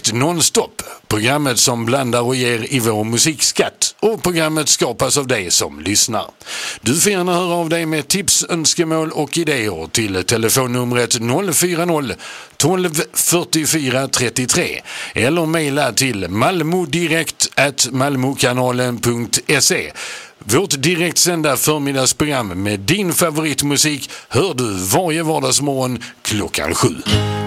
Direkt nonstop. Programmet som blandar och ger i vår musikskatt. Och programmet skapas av dig som lyssnar. Du får gärna höra av dig med tips, önskemål och idéer till telefonnumret 040 12 44 33 eller mejla till malmodirekt@malmokanalen.se. Vårt direktsända förmiddagsprogram med din favoritmusik hör du varje vardagsmorgon klockan 7.